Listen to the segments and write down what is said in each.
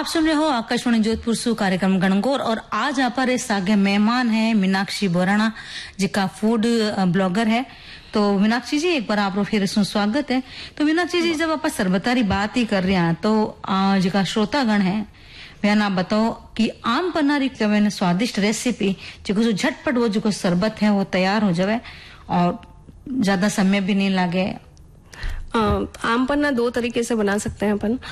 आप सुन रहे हो आकाशवाणी जोधपुर सु कार्यक्रम गणगौर और आज आप पर इस आगे मेहमान है मीनाक्षी बोराणा जिका फूड ब्लॉगर है। तो मीनाक्षी जी एक बार आप फिर स्वागत है। तो मीनाक्षी जी जब आप सरबतारी बात ही कर रहे हैं तो जिका श्रोतागण है वह आप बताओ कि आम पन्नारी कवे स्वादिष्ट रेसिपी जो झटपट वो जो शरबत है वो तैयार हो जाए और ज्यादा समय भी नहीं लगे। आम पन्ना दो तरीके से बना सकते हैं अपन।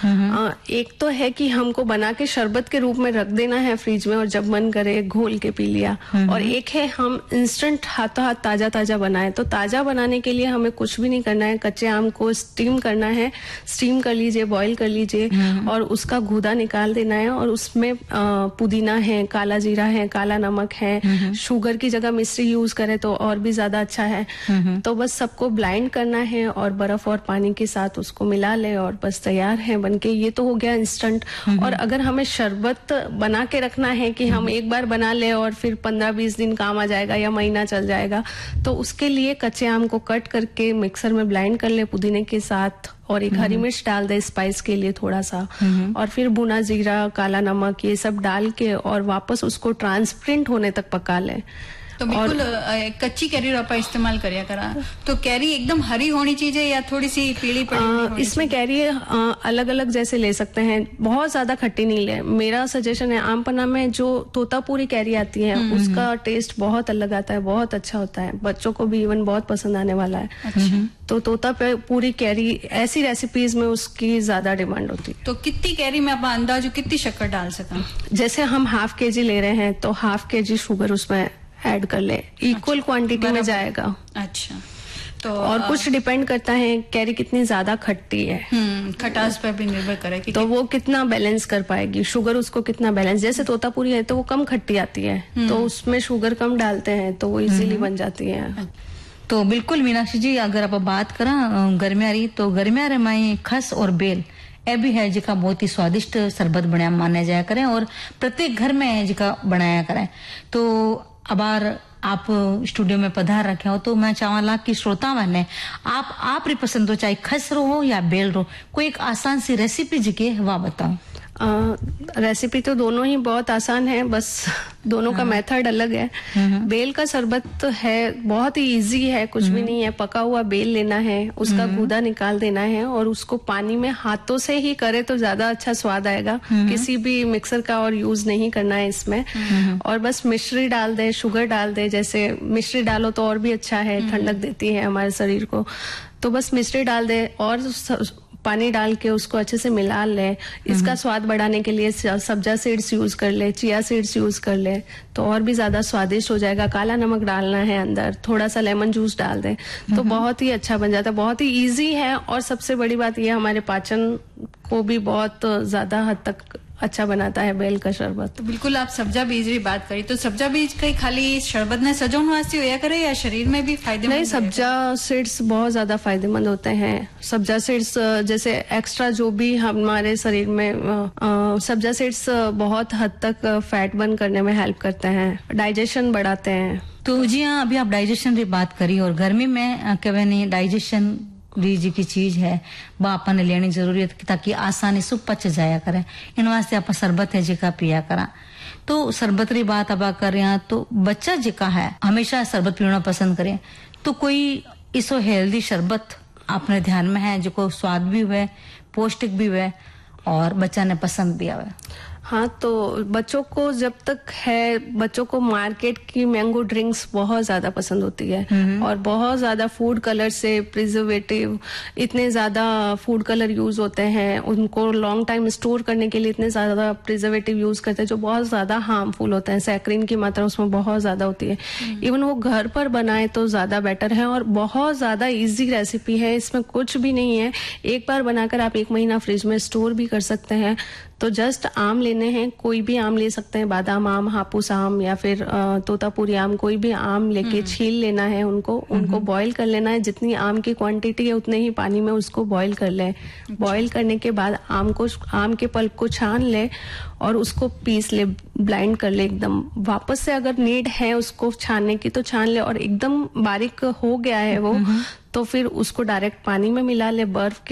एक तो है कि हमको बना के शरबत के रूप में रख देना है फ्रिज में और जब मन करे घोल के पी लिया। और एक है हम इंस्टेंट हाथों हाथ ताजा ताजा बनाए। तो ताजा बनाने के लिए हमें कुछ भी नहीं करना है, कच्चे आम को स्टीम करना है, स्टीम कर लीजिए, बॉईल कर लीजिए और उसका गूदा निकाल देना है और उसमें पुदीना है, काला जीरा है, काला नमक है, शुगर की जगह मिश्री यूज करे तो और भी ज्यादा अच्छा है। तो बस सबको ब्लाइंड करना है और बर्फ और पानी के साथ उसको मिला ले और बस तैयार है बनके। ये तो हो गया इंस्टेंट। और अगर हमें शरबत बना के रखना है कि हम एक बार बना ले और फिर 15-20 दिन काम आ जाएगा या महीना चल जाएगा, तो उसके लिए कच्चे आम को कट करके मिक्सर में ब्लाइंड कर ले पुदीने के साथ और एक हरी मिर्च डाल दे स्पाइस के लिए थोड़ा सा और फिर भुना जीरा, काला नमक ये सब डाल के और वापस उसको ट्रांसपेरेंट होने तक पका ले। तो बिल्कुल कच्ची कैरी आप इस्तेमाल करिया करा। तो कैरी एकदम हरी होनी चाहिए या थोड़ी सी पीली पड़ी? इसमें कैरी अलग अलग जैसे ले सकते हैं, बहुत ज्यादा खट्टी नहीं ले। मेरा सजेशन है आम पन्ना में जो तोतापुरी कैरी आती है उसका टेस्ट बहुत अलग आता है, बहुत अच्छा होता है, बच्चों को भी इवन बहुत पसंद आने वाला है। अच्छा। तो तोतापुरी कैरी ऐसी रेसिपीज में उसकी ज्यादा डिमांड होती है। तो कितनी कैरी में आप अंदाज कितनी शक्कर डाल सका? जैसे हम ½ kg ले रहे हैं तो ½ kg शुगर उसमें ऐड कर ले, इक्वल क्वांटिटी में जाएगा। अच्छा। तो और कुछ डिपेंड करता है कैरी कितनी ज्यादा खट्टी है, खटास पर भी निर्भर करे कि तो वो कितना बैलेंस कर पाएगी, शुगर उसको कितना बैलेंस। जैसे तोतापुरी है तो वो कम खट्टी आती है तो उसमें शुगर कम डालते हैं तो वो इजीली बन जाती है। तो बिल्कुल मीनाक्षी जी अगर आप बात करा गर्मियारी तो गर्मियारे में खस और बेल ए भी है जिका बहुत ही स्वादिष्ट शरबत बनाया माना जाया करें और प्रत्येक घर में है जिका बनाया करें। तो अबार आप स्टूडियो में पधार रखे हो तो मैं चाहूंगा कि श्रोता ने आप री पसंद हो चाहे खस रो हो या बेल रो कोई एक आसान सी रेसिपी जी वह बताओ। रेसिपी तो दोनों ही बहुत आसान है, बस दोनों का मेथड अलग है। बेल का शरबत है बहुत ही इजी है, कुछ भी नहीं है। पका हुआ बेल लेना है, उसका गूदा निकाल देना है और उसको पानी में हाथों से ही करे तो ज्यादा अच्छा स्वाद आएगा। किसी भी मिक्सर का और यूज नहीं करना है इसमें। और बस मिश्री डाल दे, शुगर डाल दे, जैसे मिश्री डालो तो और भी अच्छा है, ठंडक देती है हमारे शरीर को। तो बस मिश्री डाल दे और पानी डाल के उसको अच्छे से मिला ले। इसका स्वाद बढ़ाने के लिए सब्जा सीड्स यूज कर ले, चिया सीड्स यूज कर ले तो और भी ज्यादा स्वादिष्ट हो जाएगा। काला नमक डालना है अंदर, थोड़ा सा लेमन जूस डाल दे तो बहुत ही अच्छा बन जाता है। बहुत ही इजी है और सबसे बड़ी बात यह हमारे पाचन को भी बहुत ज्यादा हद तक अच्छा बनाता है बेल का शरबत। तो बिल्कुल आप सब्जा बीज की बात करी तो सब्जा बीज कई खाली शरबत ने सजोन वास्ते होया करे या शरीर में भी फायदेमंद? नहीं, सब्जा सीड्स बहुत ज्यादा फायदेमंद होते हैं। सब्जा सीड्स जैसे एक्स्ट्रा जो भी हमारे शरीर में सब्जा सीड्स बहुत हद तक फैट बर्न करने में हेल्प करते हैं, डाइजेशन बढ़ाते हैं। तो जी हाँ, अभी आप डाइजेशन की बात करी और गर्मी में कहे नहीं डाइजेशन जी की चीज है वह अपन लेनी जरूरी है ताकि आसानी से पच जाया करें। इन वास्ते आप शरबत है जिका पिया करा। तो शरबत री बात अब कर रहे हैं तो बच्चा जिका है हमेशा शरबत पीना पसंद करे तो कोई इसो हेल्दी शरबत अपने ध्यान में है जो स्वाद भी हुए, पौष्टिक भी हुए और बच्चा ने पसंद भी आवे? हाँ, तो बच्चों को जब तक है, बच्चों को मार्केट की मैंगो ड्रिंक्स बहुत ज्यादा पसंद होती है और बहुत ज्यादा फूड कलर से प्रिजर्वेटिव, इतने ज्यादा फूड कलर यूज होते हैं, उनको लॉन्ग टाइम स्टोर करने के लिए इतने ज्यादा प्रिजर्वेटिव यूज करते हैं जो बहुत ज्यादा हार्मफुल होते हैं। सैक्रिन की मात्रा उसमें बहुत ज्यादा होती है। इवन वो घर पर बनाए तो ज्यादा बेटर है और बहुत ज्यादा इजी रेसिपी है, इसमें कुछ भी नहीं है। एक बार बनाकर आप 1 महीना फ्रिज में स्टोर भी कर सकते हैं। तो जस्ट आम लेने हैं, कोई भी आम ले सकते हैं, बादाम आम, हापुस आम या फिर तोतापुरी आम, कोई भी आम लेके छील लेना है उनको बॉईल कर लेना है। जितनी आम की क्वांटिटी है उतने ही पानी में उसको बॉईल कर ले। बॉईल करने के बाद आम के पल्प को छान ले और उसको पीस ले, ब्लाइंड कर ले एकदम। वापस से अगर नीड है उसको छानने की तो छान ले और एकदम बारीक हो गया है वो तो फिर उसको डायरेक्ट पानी में मिला ले, बर्फ के